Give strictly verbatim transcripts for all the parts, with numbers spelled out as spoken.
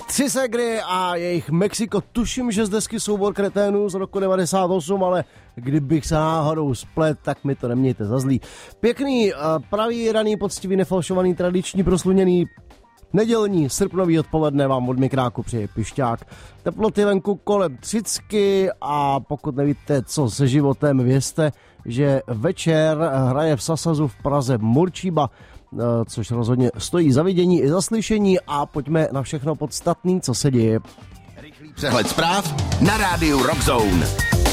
Tři segry a jejich Mexiko, tuším, že z desky Soubor kreténů z roku devadesát osm, ale kdybych se náhodou splet, tak mi to nemějte za zlý. Pěkný, pravý, raný, poctivý, nefalšovaný, tradiční, prosluněný nedělní srpnový odpoledne vám od mikráku přeje Pišťák. Teploty venku kolem třicítky a pokud nevíte, co se životem, vězte, že večer hraje v Sasazu v Praze Murčíba, což rozhodně stojí za vidění i za slyšení, a pojďme na všechno podstatné, co se děje. Rychlý přehled zpráv na rádiu Rockzone.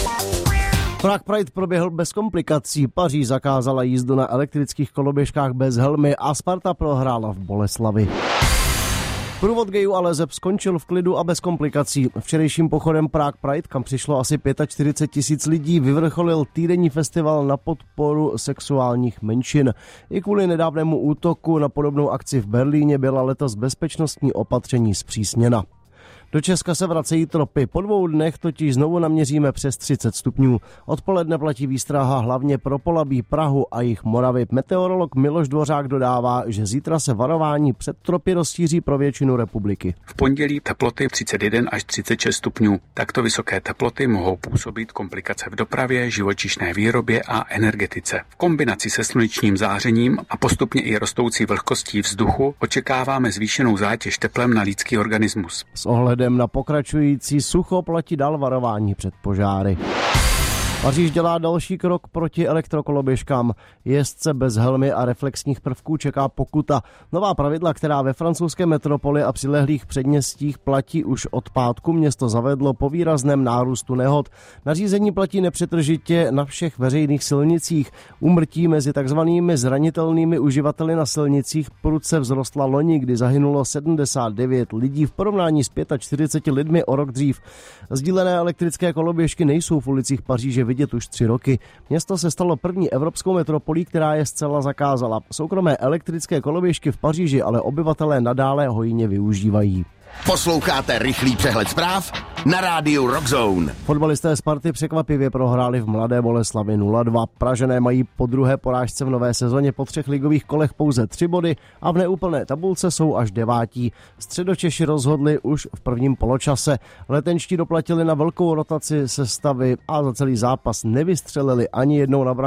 Prague Pride proběhl bez komplikací, Paříž zakázala jízdu na elektrických koloběžkách bez helmy a Sparta prohrála v Boleslavi. Průvod gayů a leseb skončil v klidu a bez komplikací. Včerejším pochodem Prague Pride, kam přišlo asi čtyřicet pět tisíc lidí, vyvrcholil týdenní festival na podporu sexuálních menšin. I kvůli nedávnému útoku na podobnou akci v Berlíně byla letos bezpečnostní opatření zpřísněna. Do Česka se vracejí tropy, po dvou dnech totiž znovu naměříme přes třicet stupňů. Odpoledne platí výstraha hlavně pro Polabí, Prahu a jih Moravy. Meteorolog Miloš Dvořák dodává, že zítra se varování před tropy rozšíří pro většinu republiky. V pondělí teploty třicet jedna až třicet šest stupňů. Takto vysoké teploty mohou působit komplikace v dopravě, živočišné výrobě a energetice. V kombinaci se slunečním zářením a postupně i rostoucí vlhkostí vzduchu očekáváme zvýšenou zátěž teplem na lidský organismus. S ohledem na pokračující sucho platí dál varování před požáry. Paříž dělá další krok proti elektrokoloběžkám. Jezdce bez helmy a reflexních prvků čeká pokuta. Nová pravidla, která ve francouzské metropoli a přilehlých předměstích platí už od pátku, město zavedlo po výrazném nárůstu nehod. Nařízení platí nepřetržitě na všech veřejných silnicích. Úmrtí mezi takzvanými zranitelnými uživateli na silnicích prudce vzrostla loni, kdy zahynulo sedmdesát devět lidí v porovnání s čtyřiceti pěti lidmi o rok dřív. Sdílené elektrické koloběžky nejsou v ulicích Paříže vidět už tři roky. Město se stalo první evropskou metropolí, která je zcela zakázala. Soukromé elektrické koloběžky v Paříži ale obyvatelé nadále hojně využívají. Posloucháte rychlý přehled zpráv na rádiu Rockzone. Fotbalisté Sparty překvapivě prohráli v Mladé Boleslavi nula dva. Pražané mají po druhé porážce v nové sezóně po třech ligových kolech pouze tři body a v neúplné tabulce jsou až devátí. Středočeši rozhodli už v prvním poločase. Letenští doplatili na velkou rotaci sestavy a za celý zápas nevystřelili ani jednou na branku.